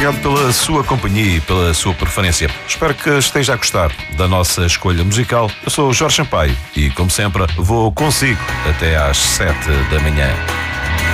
obrigado pela sua companhia e pela sua preferência. Espero que esteja a gostar da nossa escolha musical. Eu sou o Jorge Sampaio e, como sempre, vou consigo até às 7 da manhã.